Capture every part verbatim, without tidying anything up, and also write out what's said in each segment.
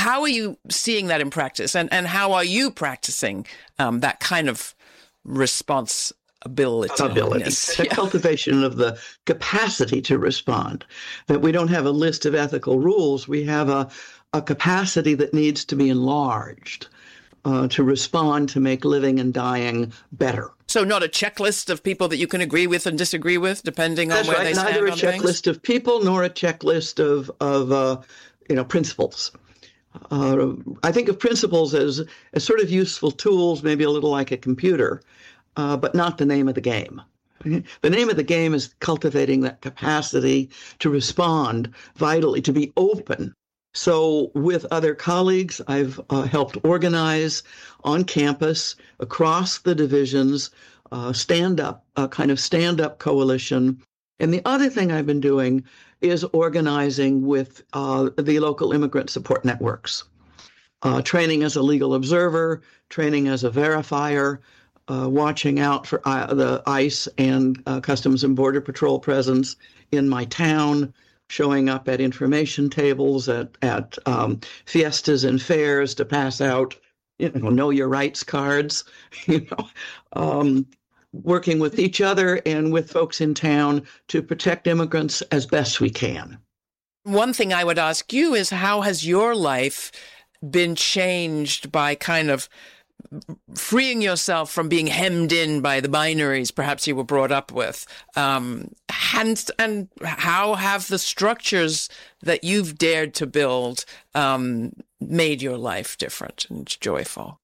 how are you seeing that in practice? And, and how are you practicing um, that kind of response? Ability, ability, the yeah. cultivation of the capacity to respond, that we don't have a list of ethical rules. We have a, a capacity that needs to be enlarged uh, to respond, to make living and dying better. So not a checklist of people that you can agree with and disagree with, depending That's on where right. they stand Neither a on checklist things? of people nor a checklist of, of uh, you know, principles. Uh, I think of principles as, as sort of useful tools, maybe a little like a computer, uh, but not the name of the game. The name of the game is cultivating that capacity to respond vitally, to be open. So with other colleagues, I've uh, helped organize on campus, across the divisions, uh, stand up, a kind of stand-up coalition. And the other thing I've been doing is organizing with uh, the local immigrant support networks, uh, training as a legal observer, training as a verifier, Uh, watching out for uh, the ICE and uh, Customs and Border Patrol presence in my town, showing up at information tables, at, at um, fiestas and fairs to pass out, you know, know your rights cards, you know, um, working with each other and with folks in town to protect immigrants as best we can. One thing I would ask you is, how has your life been changed by kind of freeing yourself from being hemmed in by the binaries perhaps you were brought up with? Um, and, and how have the structures that you've dared to build um, made your life different and joyful?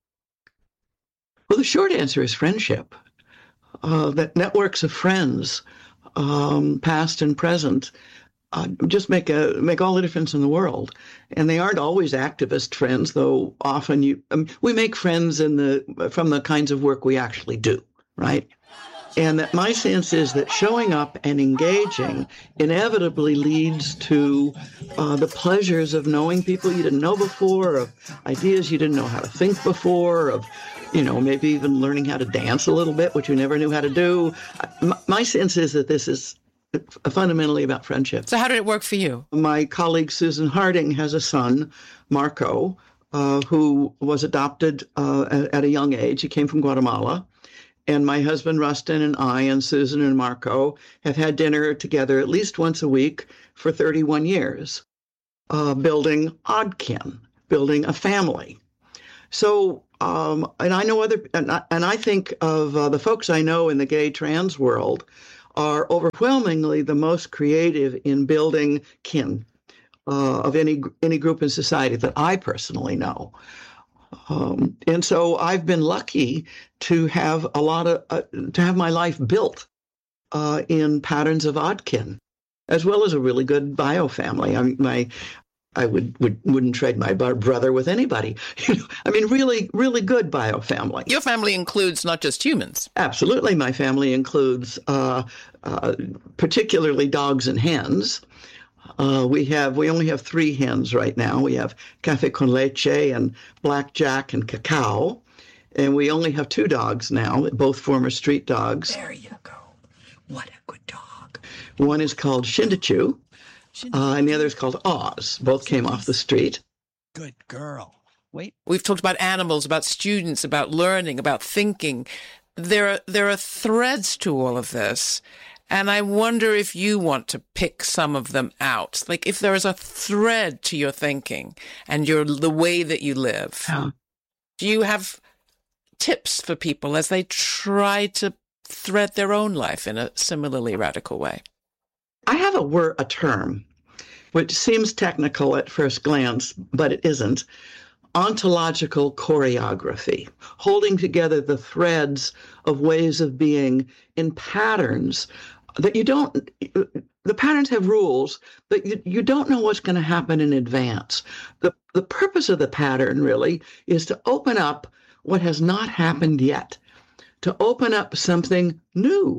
Well, the short answer is friendship. Uh, that networks of friends, um, past and present, Uh, just make a make all the difference in the world. And they aren't always activist friends, though often you um, we make friends in the from the kinds of work we actually do, right? And that my sense is that showing up and engaging inevitably leads to uh, the pleasures of knowing people you didn't know before, of ideas you didn't know how to think before, of, you know, maybe even learning how to dance a little bit, which you never knew how to do. My, my sense is that this is fundamentally about friendship. So how did it work for you? My colleague Susan Harding has a son, Marco, uh, who was adopted uh, at, at a young age. He came from Guatemala. And my husband, Rustin, and I, and Susan and Marco have had dinner together at least once a week for thirty-one years, uh, building Oddkin, building a family. So, um, and I know other, and I, and I think of uh, the folks I know in the gay trans world are overwhelmingly the most creative in building kin uh, of any any group in society that I personally know. Um, and so I've been lucky to have a lot of uh, to have my life built uh, in patterns of Oddkin, as well as a really good bio family. I mean, my I would, would wouldn't trade my brother with anybody. You know, I mean, really, really good bio family. Your family includes not just humans. Absolutely, my family includes uh, uh, particularly dogs and hens. Uh, we have we only have three hens right now. We have Café con Leche and Blackjack and Cacao, and we only have two dogs now, both former street dogs. There you go. What a good dog. One is called Shindachu. Uh, and the other is called Oz. Both came off the street. Good girl. Wait. We've talked about animals, about students, about learning, about thinking. There are, there are threads to all of this. And I wonder if you want to pick some of them out. Like if there is a thread to your thinking and your the way that you live. Yeah. Do you have tips for people as they try to thread their own life in a similarly radical way? I have a word, a term, which seems technical at first glance, but it isn't. Ontological choreography, holding together the threads of ways of being in patterns that you don't, the patterns have rules, but you, you don't know what's going to happen in advance. The, the purpose of the pattern really is to open up what has not happened yet, to open up something new.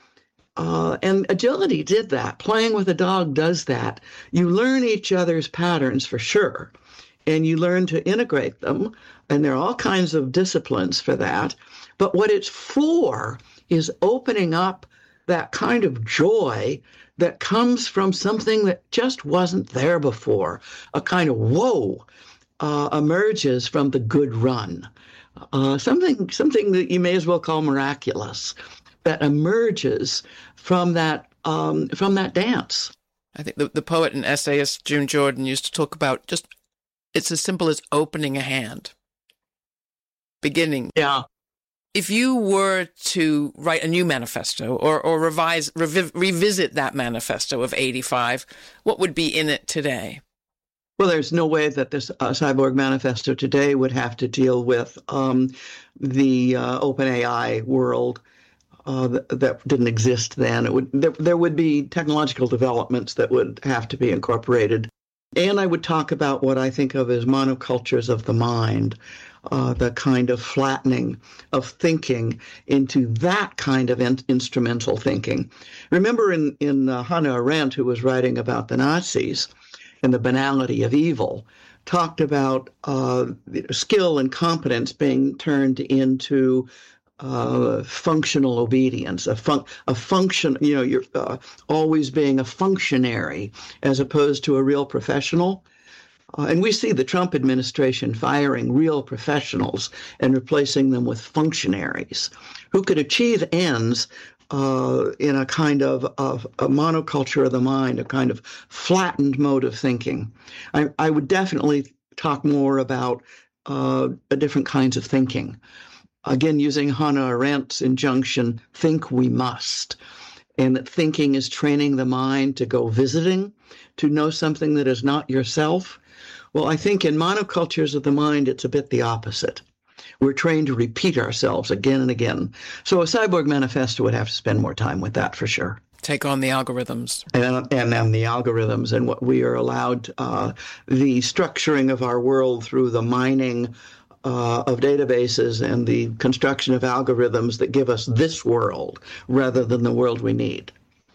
Uh, and agility did that. Playing with a dog does that. You learn each other's patterns for sure, and you learn to integrate them. And there are all kinds of disciplines for that. But what it's for is opening up that kind of joy that comes from something that just wasn't there before, a kind of whoa. uh, emerges from the good run. Uh, something something that you may as well call miraculous, that emerges from that um, from that dance. I think the, the poet and essayist June Jordan used to talk about just, it's as simple as opening a hand, beginning. Yeah. If you were to write a new manifesto or, or revise, revi- revisit that manifesto of eighty-five, what would be in it today? Well, there's no way that this uh, Cyborg Manifesto today would have to deal with um, the uh, OpenAI world uh, that, that didn't exist then. It would there, there would be technological developments that would have to be incorporated. And I would talk about what I think of as monocultures of the mind, uh, the kind of flattening of thinking into that kind of in- instrumental thinking. Remember in, in uh, Hannah Arendt, who was writing about the Nazis, and the banality of evil, talked about uh, skill and competence being turned into uh, functional obedience, a, fun- a function, you know, you're uh, always being a functionary as opposed to a real professional. Uh, and we see the Trump administration firing real professionals and replacing them with functionaries who could achieve ends Uh, in a kind of, of a monoculture of the mind, a kind of flattened mode of thinking. I, I would definitely talk more about uh, different kinds of thinking. Again, using Hannah Arendt's injunction, think we must. And that thinking is training the mind to go visiting, to know something that is not yourself. Well, I think in monocultures of the mind, it's a bit the opposite. We're trained to repeat ourselves again and again. So a Cyborg Manifesto would have to spend more time with that for sure. Take on the algorithms. And and, and the algorithms and what we are allowed, uh, the structuring of our world through the mining uh, of databases and the construction of algorithms that give us this world rather than the world we need.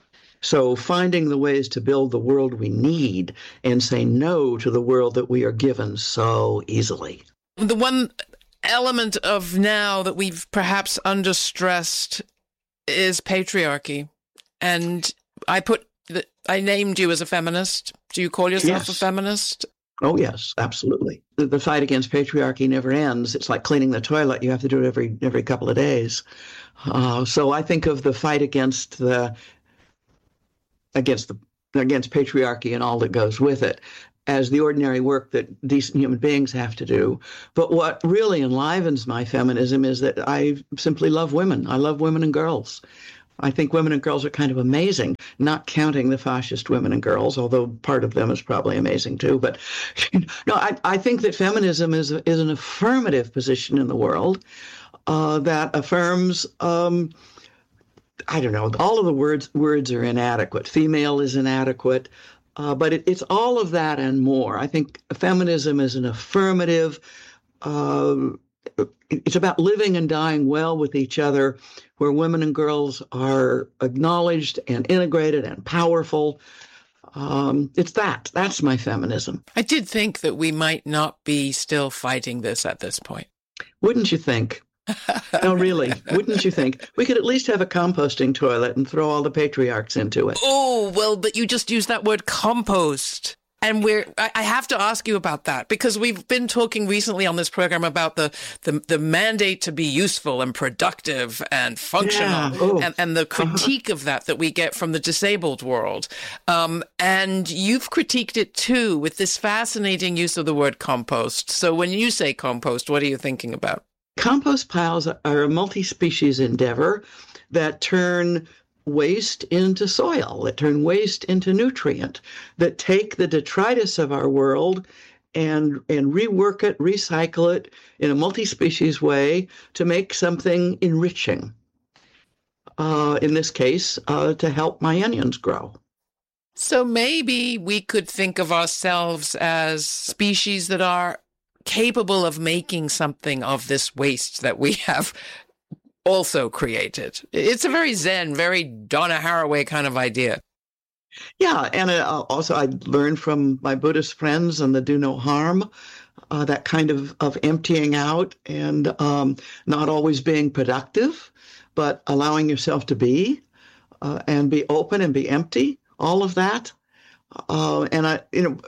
So finding the ways to build the world we need and say no to the world that we are given so easily. The one element of now that we've perhaps understressed is patriarchy. And I put, the, I named you as a feminist. Do you call yourself Yes. a feminist? Oh, yes, absolutely. The, the fight against patriarchy never ends. It's like cleaning the toilet. You have to do it every every couple of days. Uh, so I think of the fight against the against the against patriarchy and all that goes with it as the ordinary work that decent human beings have to do. But what really enlivens my feminism is that I simply love women. I love women and girls. I think women and girls are kind of amazing, not counting the fascist women and girls, although part of them is probably amazing too. But no, I, I think that feminism is, is an affirmative position in the world uh, that affirms, um, I don't know, all of the words words are inadequate. Female is inadequate. Uh, but it, it's all of that and more. I think feminism is an affirmative, uh, it's about living and dying well with each other, where women and girls are acknowledged and integrated and powerful. Um, it's that. That's my feminism. I did think that we might not be still fighting this at this point. Wouldn't you think? No, really. Wouldn't you think? We could at least have a composting toilet and throw all the patriarchs into it. Oh, well, but you just used that word compost. And we're, I I have to ask you about that because we've been talking recently on this program about the, the, the mandate to be useful and productive and functional Yeah. Oh. and, and the critique of that that we get from the disabled world. Um, and you've critiqued it too with this fascinating use of the word compost. So when you say compost, what are you thinking about? Compost piles are a multi-species endeavor that turn waste into soil, that turn waste into nutrient, that take the detritus of our world and and rework it, recycle it in a multi-species way to make something enriching. Uh, in this case, uh, to help my onions grow. So maybe we could think of ourselves as species that are capable of making something of this waste that we have also created. It's a very Zen, very Donna Haraway kind of idea. Yeah, and uh, also I learned from my Buddhist friends and the do no harm, uh, that kind of, of emptying out and um, not always being productive, but allowing yourself to be uh, and be open and be empty, all of that. Uh, and I, you know,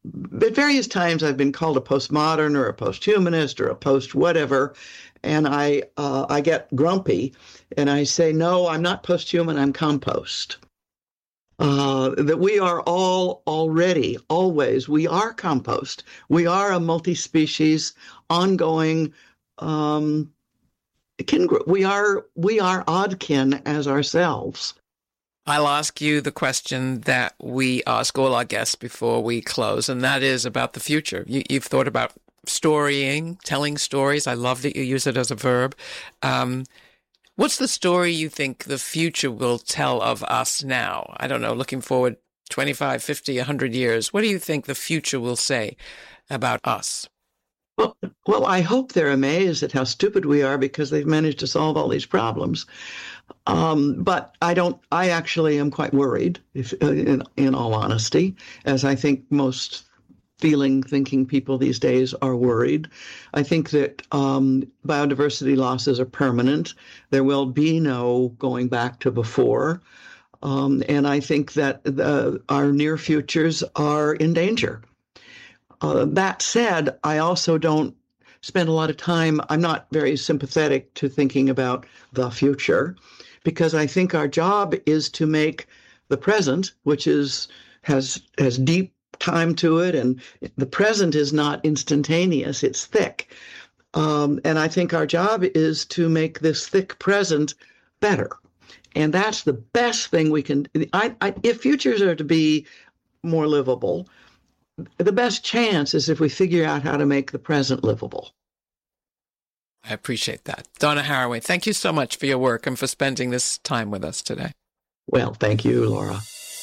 at various times I've been called a postmodern or a posthumanist or a post whatever, and I uh, I get grumpy, and I say, no, I'm not posthuman, I'm compost. Uh, that we are all already, always, we are compost. We are a multi-species, ongoing um, kin group. We are, we are oddkin as ourselves. I'll ask you the question that we ask all our guests before we close, and that is about the future. You, you've thought about storying, telling stories. I love that you use it as a verb. Um, What's the story you think the future will tell of us now? I don't know, looking forward twenty-five, fifty, one hundred years. What do you think the future will say about us? Well, well, I hope they're amazed at how stupid we are because they've managed to solve all these problems. Um, but I don't, I actually am quite worried, if, in, in all honesty, as I think most feeling, thinking people these days are worried. I think that um, biodiversity losses are permanent. There will be no going back to before. Um, and I think that the, our near futures are in danger. Uh, that said, I also don't spend a lot of time, I'm not very sympathetic to thinking about the future, because I think our job is to make the present, which is has has deep time to it, and the present is not instantaneous, it's thick. Um, and I think our job is to make this thick present better. And that's the best thing we can, I, I, if futures are to be more livable, the best chance is if we figure out how to make the present livable. I appreciate that. Donna Haraway, thank you so much for your work and for spending this time with us today. Well, thank you, Laura.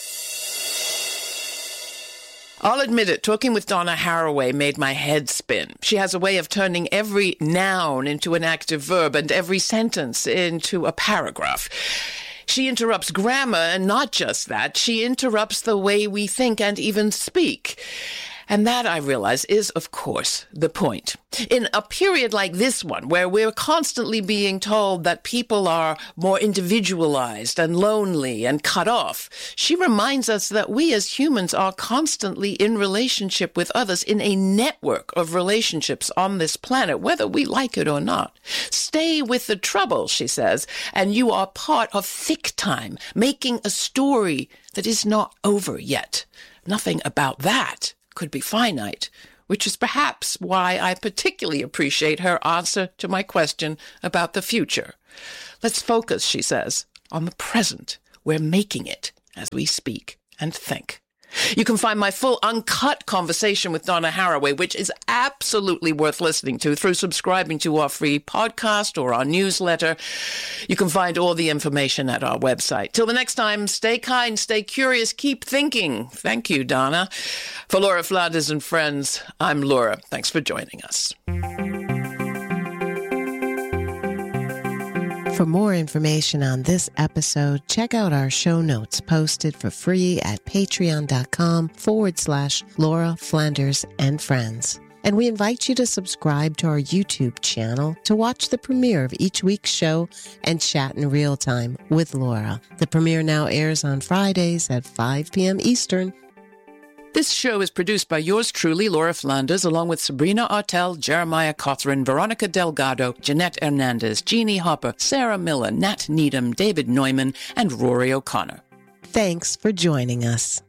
I'll admit it, talking with Donna Haraway made my head spin. She has a way of turning every noun into an active verb and every sentence into a paragraph. She interrupts grammar, and not just that, she interrupts the way we think and even speak. And that, I realize, is, of course, the point. In a period like this one, where we're constantly being told that people are more individualized and lonely and cut off, she reminds us that we as humans are constantly in relationship with others in a network of relationships on this planet, whether we like it or not. Stay with the trouble, she says, and you are part of thick time, making a story that is not over yet. Nothing about that could be finite, which is perhaps why I particularly appreciate her answer to my question about the future. Let's focus, she says, on the present. We're making it as we speak and think. You can find my full uncut conversation with Donna Haraway, which is absolutely worth listening to, through subscribing to our free podcast or our newsletter. You can find all the information at our website. Till the next time, stay kind, stay curious, keep thinking. Thank you, Donna. For Laura Flanders and friends, I'm Laura. Thanks for joining us. For more information on this episode, check out our show notes posted for free at patreon.com forward slash Laura Flanders and Friends. And we invite you to subscribe to our YouTube channel to watch the premiere of each week's show and chat in real time with Laura. The premiere now airs on Fridays at five p.m. Eastern. This show is produced by yours truly, Laura Flanders, along with Sabrina Artel, Jeremiah Cothran, Veronica Delgado, Jeanette Hernandez, Jeannie Hopper, Sarah Miller, Nat Needham, David Neumann, and Rory O'Connor. Thanks for joining us.